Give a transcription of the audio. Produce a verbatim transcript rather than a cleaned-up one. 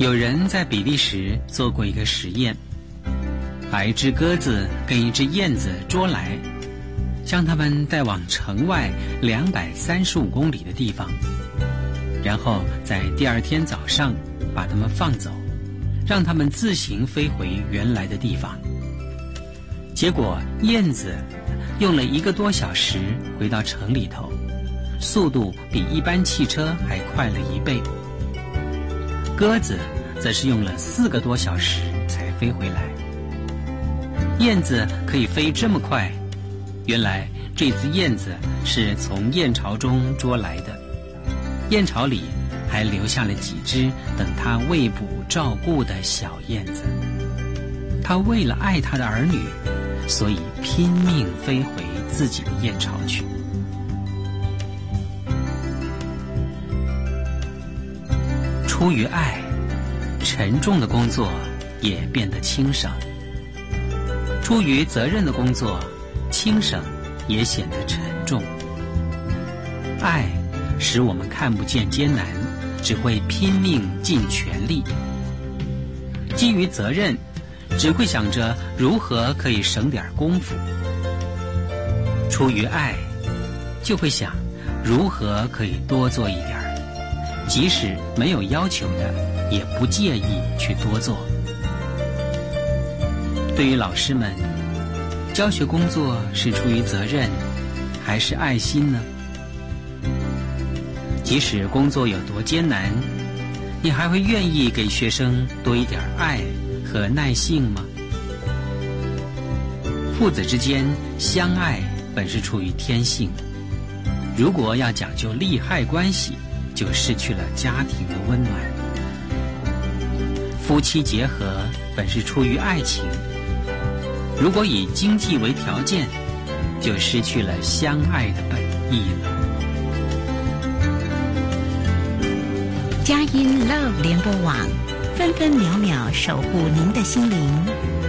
有人在比利时做过一个实验，把一只鸽子跟一只燕子捉来，将它们带往城外两百三十五公里的地方，然后在第二天早上把它们放走，让它们自行飞回原来的地方。结果燕子用了一个多小时回到城里头，速度比一般汽车还快了一倍。鸽子则是用了四个多小时才飞回来。燕子可以飞这么快，原来这只燕子是从燕巢中捉来的，燕巢里还留下了几只等它喂哺照顾的小燕子。它为了爱它的儿女，所以拼命飞回自己的燕巢去。出于爱，沉重的工作也变得轻省；出于责任的工作，轻省也显得沉重。爱使我们看不见艰难，只会拼命尽全力；基于责任，只会想着如何可以省点功夫；出于爱，就会想如何可以多做一点儿，即使没有要求的，也不介意去多做。对于老师们，教学工作是出于责任还是爱心呢？即使工作有多艰难，你还会愿意给学生多一点爱和耐性吗？父子之间相爱本是出于天性，如果要讲究利害关系，就失去了家庭的温暖。夫妻结合本是出于爱情，如果以经济为条件，就失去了相爱的本意了。 佳音 Love 联播网，分分秒秒守护您的心灵。